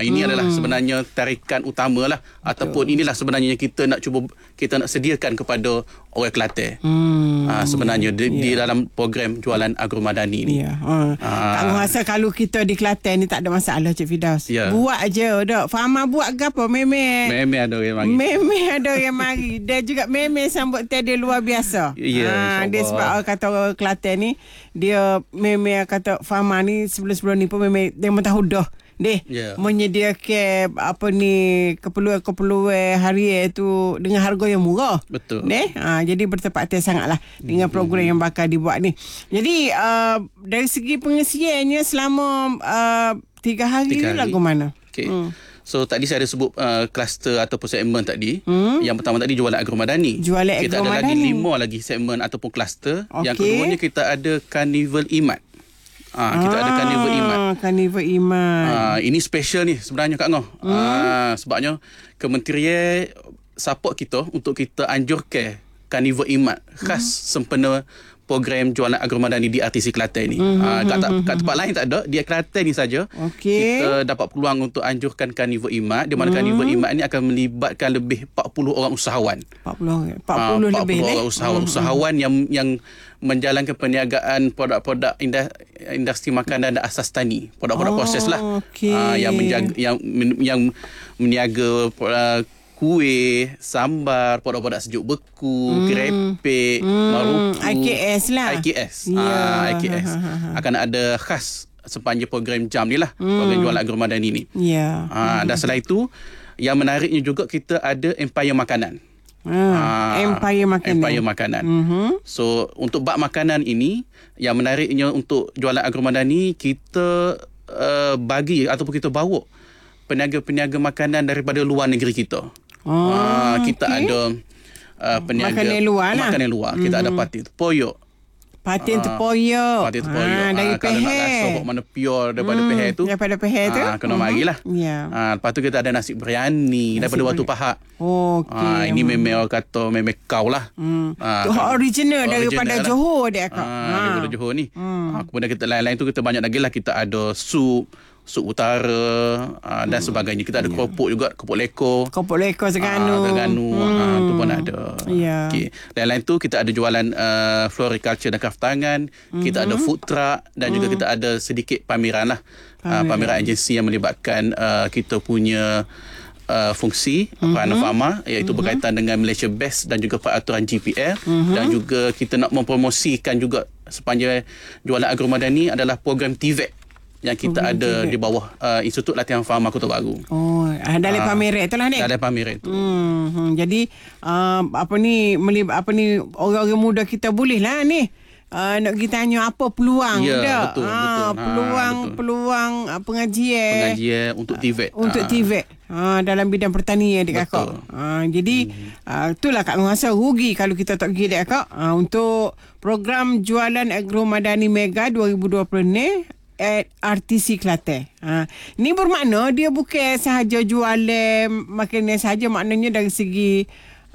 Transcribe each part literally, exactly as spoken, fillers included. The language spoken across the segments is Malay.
Ini hmm. adalah sebenarnya tarikan utamalah ataupun inilah sebenarnya kita nak cuba kita nak sediakan kepada orang Kelantan. Hmm. Ha, sebenarnya di, yeah. di dalam program jualan agromadani ni. Ya. Yeah. Ha. Tak rasa kalau kita di Kelantan ni tak ada masalah Cik Firdaus. Yeah. Buat aje dak. Faham buat ke apa? Meme. Meme ada yang mari. Meme ada yang mari. Dan juga meme sambut tadi luar biasa. Ya. Yeah, ha, dia sebab kata orang Kelantan ni dia meme kata Fahma ni sebelum-sebelum ni pun meme dia tahu dah. Deh, yeah. menyediakan apa ni keperluan-keperluan harian tu dengan harga yang murah. Betul. Deh, ha, jadi bertepatan sangatlah dengan mm-hmm. program yang bakal dibuat ni. Jadi uh, dari segi pengisiannya selama uh, tiga hari, tiga hari. Lagu mana? Okay. Hmm. So tadi saya ada sebut uh, kluster ataupun segmen tadi. Hmm? Yang pertama tadi jualan agromadani. Jualan kita agromadani. Kita ada lagi lima lagi segmen ataupun kluster. Okay. Yang keduanya kita ada Carnival Imat. Ah, kita ah, ada Carnival Imat. Carnival Imat. Ah, ini special ni sebenarnya Kak Ngoh. Hmm. Ah, sebabnya kementerian support kita untuk kita anjurkan Carnival Imat khas hmm. sempena program jualan agromadani di R T C Kelantan ni. Mm-hmm. Ha, kat, kat tempat lain tak ada, di Kelantan ni saja. Okay. Kita dapat peluang untuk anjurkan Carnival Imat, di mana mm. Carnival Imat ni akan melibatkan lebih empat puluh orang usahawan. empat puluh, empat puluh ha, lebih empat puluh orang usahawan, mm-hmm. usahawan yang yang menjalankan perniagaan produk-produk industri makanan dan asas tani, produk-produk oh, proses lah. Okay. Ha, yang menjaga yang yang meniaga uh, kuih, sambar, produk-produk sejuk beku, hmm. kerepek, hmm. maruku. I K S lah. I K S. Yeah. Ah, I K S. Akan ada khas sepanjang program jam ni lah. Hmm. Program jualan agromadani ni. Ya. Yeah. Ah, dan selain itu, yang menariknya juga kita ada Empire Makanan. Hmm. Ah, Empire Makanan. Empire Makanan. Mm-hmm. So, untuk bab makanan ini, yang menariknya untuk jualan agromadani, kita uh, bagi ataupun kita bawa peniaga-peniaga makanan daripada luar negeri kita. Oh, uh, kita okay. ada uh, peniaga makanan luar lah. Makanan luar. Kita mm-hmm. ada patin tepoyok. Patin tepoyok. Patin tepoyok. Ha, dari uh, kalau nak rasa bawa mana pure daripada hmm, Pahir tu. Daripada Pahir tu. Uh, kena mm-hmm. marilah. Yeah. Uh, lepas tu kita ada nasi biryani nasi daripada Watu Pahak. Oh, okay. Uh, ini memang orang kata memang kau lah. Hmm. Uh, tu original, original daripada lah. Johor dia kak. Uh, ha. Daripada Johor ni. Hmm. Uh, kemudian kita lain-lain tu kita banyak lagi lah. Kita ada sup. Sup utara uh, dan sebagainya. Kita ada yeah. keropok juga, keropok leko. Keropok leko Terengganu. Uh, Terengganu hmm. uh, tu pun ada. Yeah. Okay. Lain-lain tu kita ada jualan uh, floriculture dan craft tangan. Mm-hmm. Kita ada food truck dan mm. juga kita ada sedikit pameran lah. Pameran, uh, pameran agensi yang melibatkan uh, kita punya uh, fungsi mm-hmm. Peranan Pharma iaitu mm-hmm. berkaitan dengan Malaysia Best dan juga peraturan G P L mm-hmm. dan juga kita nak mempromosikan juga sepanjang jualan agromadani adalah program T V E C yang kita oh, ada di bawah uh, Institut Latihan Farma Kota Baru. Oh, dalam uh, pameran itulah ni. Dalam pameran itu. Hmm, hmm, jadi uh, apa ni melib, apa ni orang-orang muda kita bolehlah ni uh, nak kita tanya apa peluang ya, dah. Betul, uh, betul. Peluang ha, betul. peluang uh, pengajian. Pengajian untuk T V E C. Untuk ha. T V E C. Ha, dalam bidang pertanian dik kakak. Ha, jadi hmm. uh, itulah kak rasa rugi kalau kita tak pergi dik kakak uh, untuk program jualan agromadani Mega dua ribu dua puluh ni at R T C Kelantan. Ha, ni bermakna dia bukan sahaja jualan makanan sahaja, maknanya dari segi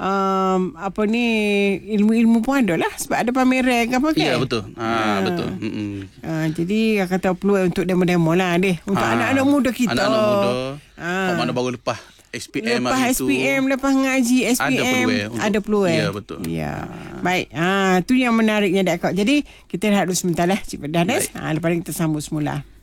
um, apa ni ilmu-ilmu pun ada lah sebab ada pameran ke apa kan? Ya betul. Ha, ha. betul. Ha, jadi kata peluang untuk demo-demo lah deh untuk ha. anak-anak muda kita. Anak-anak muda. Ha. Mana baru lepas S P M lepas hari S P M tu, lepas ngaji S P M ada peluang, ada peluang. Ya betul. Ya. Ha. Baik. Ha, tu yang menariknya dak kak. Jadi kita rehat dulu sebentar lah Cik Firdaus. Ha, lepas ni kita sambung semula.